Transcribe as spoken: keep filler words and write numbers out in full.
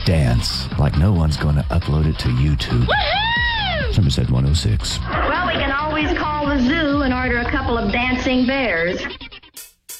dance like no one's going to upload it to YouTube. Woohoo! Somerset one oh six. Well, we can always call the zoo and order a couple of dancing bears.